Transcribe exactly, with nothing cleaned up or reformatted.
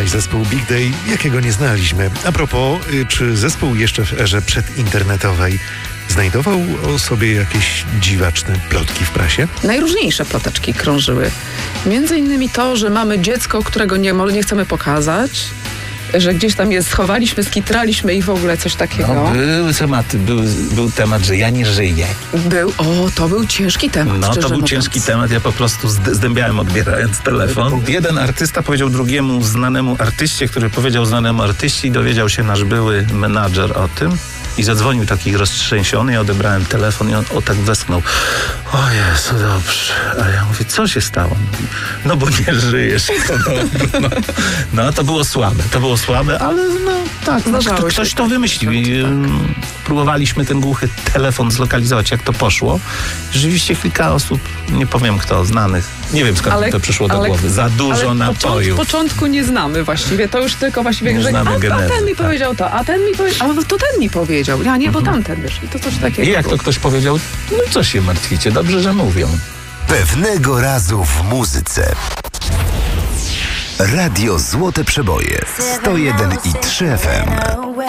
dzisiaj zespół Big Day, jakiego nie znaliśmy. A propos, czy zespół jeszcze w erze przedinternetowej znajdował o sobie jakieś dziwaczne plotki w prasie? Najróżniejsze ploteczki krążyły. Między innymi to, że mamy dziecko, którego nie, nie chcemy pokazać, że gdzieś tam je schowaliśmy, skitraliśmy i w ogóle coś takiego. No, były tematy, był, był temat, że ja nie żyję. Był, o, to był ciężki temat. No, to był mówiąc. ciężki temat, ja po prostu zdębiałem odbierając telefon. Jeden artysta powiedział drugiemu znanemu artyście, który powiedział znanemu artyście i dowiedział się nasz były menadżer o tym. I zadzwonił taki roztrzęsiony, ja odebrałem telefon i on o tak westchnął. O Jezu, dobrze. A ja mówię, co się stało? Mówi, no bo nie żyjesz. No, no to było słabe, to było słabe, ale no tak, no, kto, ktoś to wymyślił. I, um, próbowaliśmy ten głuchy telefon zlokalizować, jak to poszło. Rzeczywiście kilka osób, nie powiem kto, znanych, nie wiem skąd ale, to przyszło do głowy. Za dużo ale napoju. W początku nie znamy właściwie, to już tylko właściwie, nie że znamy a, genezy, a ten mi tak. powiedział to, a ten mi powiedział, a to ten mi powiedział. Ja nie, bo mhm. tamten, wiesz, i to coś takiego. I jak to ktoś powiedział, no co się martwicie, dobrze, że mówią. Pewnego razu w muzyce. Radio Złote Przeboje sto jeden i trzy F M.